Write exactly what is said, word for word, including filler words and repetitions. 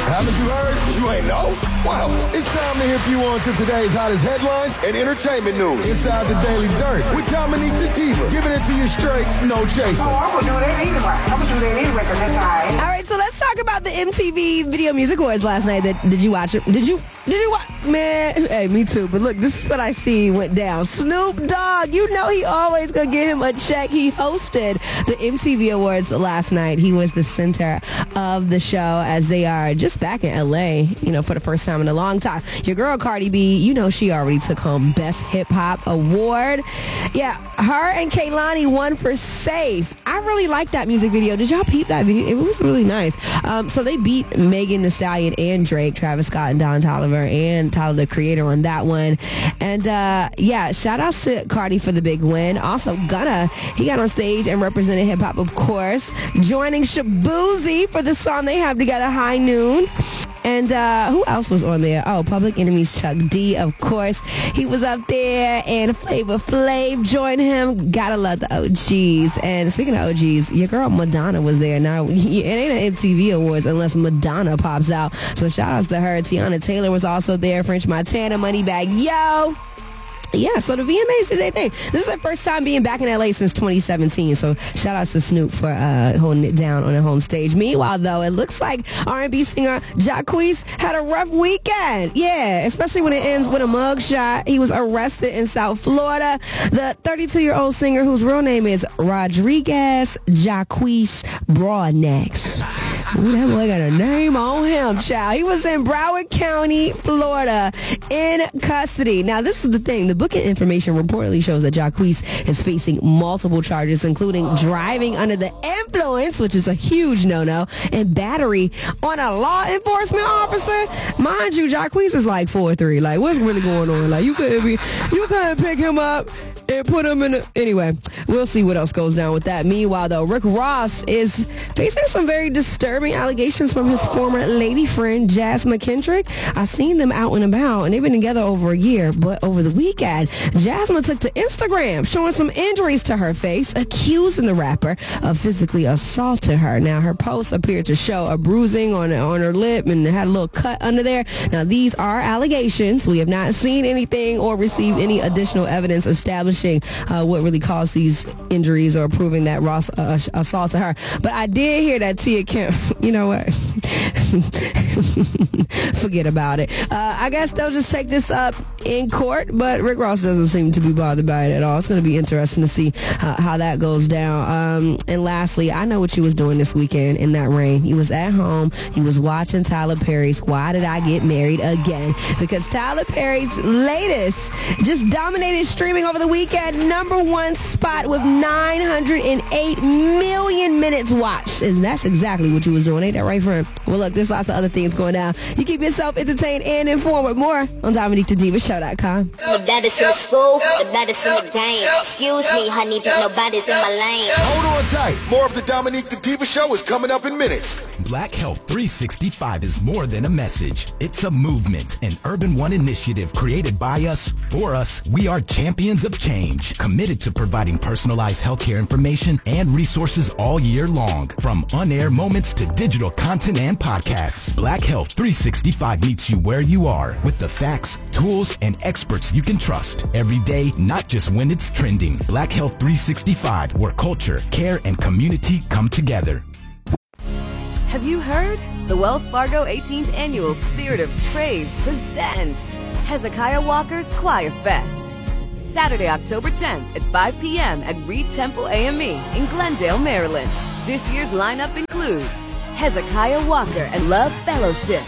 Haven't you heard? You ain't know? Well, it's time to hip you on to today's hottest headlines and entertainment news inside the Daily Dirt with Dominique the Diva, giving it to you straight, no chaser. Oh, I'm gonna do that anyway. I'm gonna do that anyway because that's how I am. All right, so let's talk about the M T V Video Music Awards last night. That did you watch it? Did you? Did you watch? Man, hey, me too. But look, this is what I see went down. Snoop Dogg, you know he always gonna get him a check. He hosted the M T V Awards last night. He was the center of the show as they are just back in L A, you know, for the first time in a long time. Your girl Cardi B, you know she already took home Best Hip Hop Award. Yeah, her and Kehlani won for Safe. I really like that music video. Did y'all peep that video? It was really nice. Um, so they beat Megan Thee Stallion and Drake, Travis Scott and Don Toliver, and Tyler the Creator on that one. And uh, yeah, shout outs to Cardi for the big win. Also Gunna, he got on stage and represented hip hop, of course, joining Shaboozey for the song they have together, High Noon. And uh, who else was on there? Oh, Public Enemy's Chuck D, of course. He was up there, and Flavor Flav joined him. Gotta love the O Gs. And speaking of O Gs, your girl Madonna was there. Now, it ain't an M T V Awards unless Madonna pops out. So shout outs to her. Tiana Taylor was also there. French Montana, Moneybagg Yo. Yeah, so the V M As did their thing. This is their first time being back in L A since twenty seventeen, so shout out to Snoop for uh, holding it down on the home stage. Meanwhile, though, it looks like R and B singer Jacquees had a rough weekend. Yeah, especially when it ends with a mug shot. He was arrested in South Florida. The thirty-two-year-old singer, whose real name is Rodriguez Jacquees Broadnax. Ooh, that boy got a name on him, child. He was in Broward County, Florida, in custody. Now, this is the thing. The booking information reportedly shows that Jacquees is facing multiple charges, including driving under the influence, which is a huge no-no, and battery on a law enforcement officer. Mind you, Jacquees is like four three. Like, what's really going on? Like, you couldn't be, you couldn't pick him up and put him in a, anyway, we'll see what else goes down with that. Meanwhile, though, Rick Ross is facing some very disturbing allegations from his former lady friend, Jazz McKendrick. I seen them out and about, and they've been together over a year, but over the weekend, Jasmine took to Instagram showing some injuries to her face, accusing the rapper of physically assaulting her. Now, her post appeared to show a bruising on, on her lip and had a little cut under there. Now, these are allegations. We have not seen anything or received any additional evidence establishing Uh, what really caused these injuries or proving that Ross uh, assaulted her. But I did hear that Tia Kemp, you know what? Forget about it. Uh, I guess they'll just take this up in court, but Rick Ross doesn't seem to be bothered by it at all. It's going to be interesting to see uh, how that goes down. Um, and lastly, I know what you was doing this weekend in that rain. You was at home. You was watching Tyler Perry's Why Did I Get Married Again? Because Tyler Perry's latest just dominated streaming over the weekend. Number one spot with nine hundred eight million minutes watched. And that's exactly what you was doing. Ain't that right, friend? Well, look, there's lots of other things going down. You keep yourself entertained and informed with more on Dominique the Diva Show dot com. The baddest in the school, the baddest in the game. Excuse me, honey, but nobody's in my lane. Hold on tight. More of the Dominique the Diva Show is coming up in minutes. Black Health three sixty-five is more than a message. It's a movement, an Urban One initiative created by us, for us. We are champions of change, committed to providing personalized healthcare information and resources all year long. From on-air moments to digital content and podcasts, Black Health three sixty-five meets you where you are with the facts, tools, and experts you can trust. Every day, not just when it's trending. Black Health three sixty-five, where culture, care, and community come together. Have you heard? The Wells Fargo eighteenth Annual Spirit of Praise presents Hezekiah Walker's Choir Fest. Saturday, October tenth at five p.m. at Reed Temple A M E in Glendale, Maryland. This year's lineup includes Hezekiah Walker and Love Fellowship,